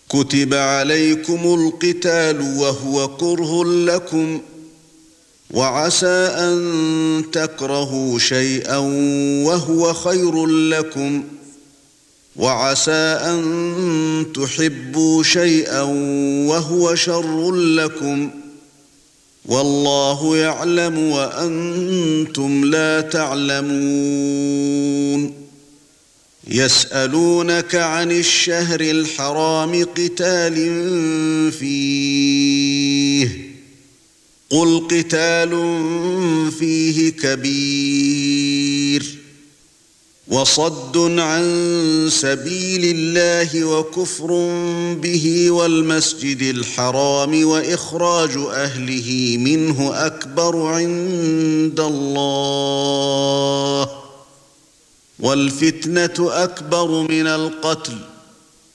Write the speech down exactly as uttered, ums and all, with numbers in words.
كتب عليكم القتال وهو كره لكم وعسى أن تكرهوا شيئا وهو خير لكم وعسى أن تحبوا شيئا وهو شر لكم والله يعلم وأنتم لا تعلمون يسألونك عن الشهر الحرام قتال فيه قل قتال فيه كبير وصد عن سبيل الله وكفر به والمسجد الحرام وإخراج أهله منه أكبر عند الله والفتنة أكبر من القتل